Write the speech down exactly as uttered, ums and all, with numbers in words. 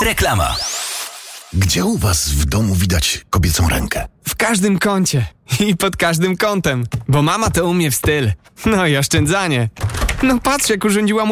Reklama. Gdzie u was w domu widać kobiecą rękę? W każdym kącie i pod każdym kątem, bo mama to umie w styl. No i oszczędzanie. No patrz, jak urządziła